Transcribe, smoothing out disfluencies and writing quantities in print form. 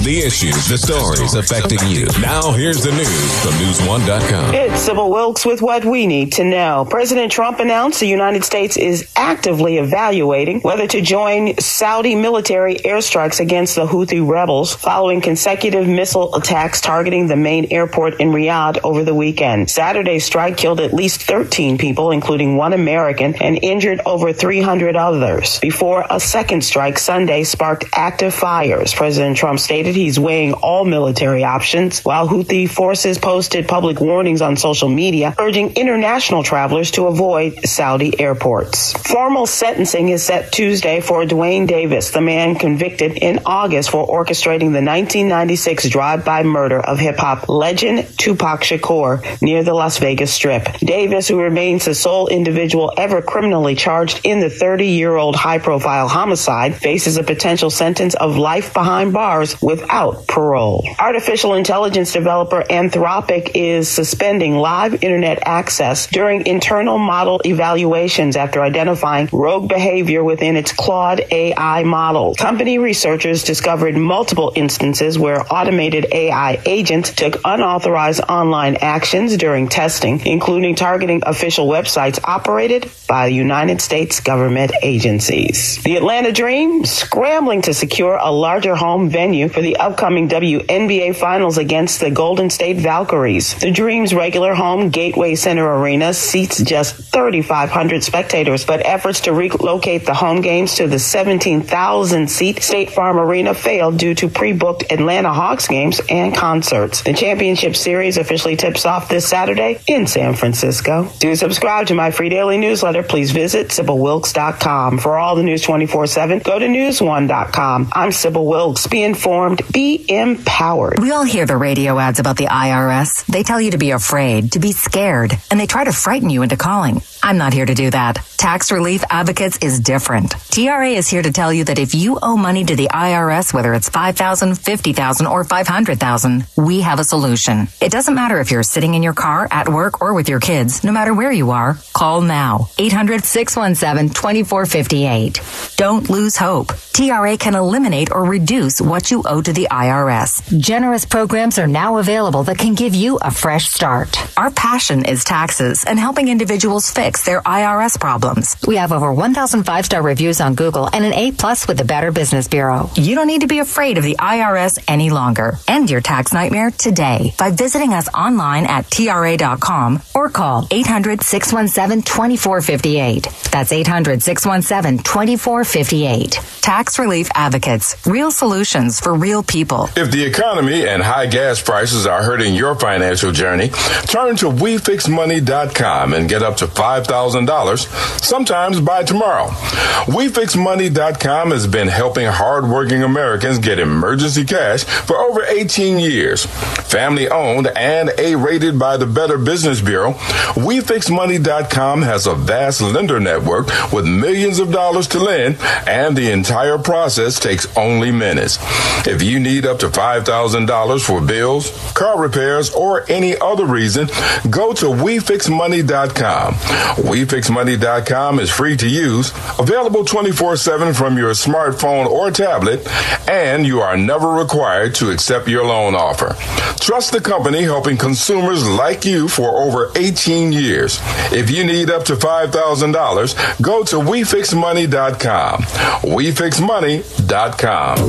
The issues, the stories affecting you. Now here's the news from News1.com. It's Sybil Wilkes with what we need to know. President Trump announced the United States is actively evaluating whether to join Saudi military airstrikes against the Houthi rebels following consecutive missile attacks targeting the main airport in Riyadh over the weekend. Saturday's strike killed at least 13 people, including one American, and injured over 300 others, before a second strike Sunday sparked active fires. President Trump stated he's weighing all military options, while Houthi forces posted public warnings on social media urging international travelers to avoid Saudi airports. Formal sentencing is set Tuesday for Dwayne Davis, the man convicted in August for orchestrating the 1996 drive-by murder of hip-hop legend Tupac Shakur near the Las Vegas Strip. Davis, who remains the sole individual ever criminally charged in the 30-year-old high-profile homicide, faces a potential sentence of life behind bars without parole. Artificial intelligence developer Anthropic is suspending live internet access during internal model evaluations after identifying rogue behavior within its Claude AI model. Company researchers discovered multiple instances where automated AI agents took unauthorized online actions during testing, including targeting official websites operated by United States government agencies. The Atlanta Dream scrambling to secure a larger home venue for the upcoming WNBA Finals against the Golden State Valkyries. The Dream's regular home, Gateway Center Arena, seats just 3,500 spectators, but efforts to relocate the home games to the 17,000-seat State Farm Arena failed due to pre-booked Atlanta Hawks games and concerts. The championship series officially tips off this Saturday in San Francisco. To subscribe to my free daily newsletter, please visit SybilWilkes.com. For all the news 24/7, go to News1.com. I'm Sybil Wilkes. Be informed, be empowered. We all hear the radio ads about the IRS. They tell you to be afraid, to be scared, and they try to frighten you into calling. I'm not here to do that. Tax Relief Advocates is different. TRA is here to tell you that if you owe money to the IRS, whether it's $5,000, $50,000, or $500,000, we have a solution. It doesn't matter if you're sitting in your car, at work, or with your kids. No matter where you are, call now. 800-617-2458. Don't lose hope. TRA can eliminate or reduce what you owe to the IRS. Generous programs are now available that can give you a fresh start. Our passion is taxes and helping individuals fix their IRS problems. We have over 1,000 5-star reviews on Google and an A+ with the Better Business Bureau. You don't need to be afraid of the IRS any longer. End your tax nightmare today by visiting us online at TRA.com or call 800-617-2458. That's 800-617-2458. Tax Relief Advocates. Real solutions for real people. If the economy and high gas prices are hurting your financial journey, turn to WeFixMoney.com and get up to $5,000, sometimes by tomorrow. WeFixMoney.com has been helping hardworking Americans get emergency cash for over 18 years. Family owned and A-rated by the Better Business Bureau, WeFixMoney.com has a vast lender network with millions of dollars to lend, and the entire process takes only minutes. If you need up to $5,000 for bills, car repairs, or any other reason, go to WeFixMoney.com. WeFixMoney.com is free to use, available 24/7 from your smartphone or tablet, and you are never required to accept your loan offer. Trust the company helping consumers like you for over 18 years. If you need up to $5,000, go to WeFixMoney.com. WeFixMoney.com.